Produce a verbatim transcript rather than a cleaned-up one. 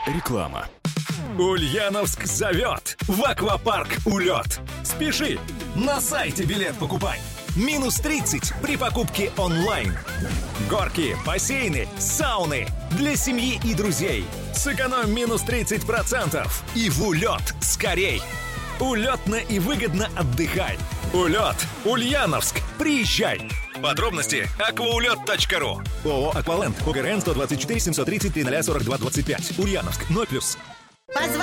Реклама. Ульяновск зовет! В аквапарк улет! Спеши! На сайте билет покупай! Минус тридцать при покупке онлайн. Горки, бассейны, сауны для семьи и друзей. Сэкономь минус тридцать процентов и в улет скорей! Улетно и выгодно отдыхай! Улет! Ульяновск! Приезжай! Подробности акваулет точка ру. ООО «Акваленд». ОГРН сто двадцать четыре семьсот тридцать три ноль сорок два двадцать пять. Ульяновск. ноль плюс.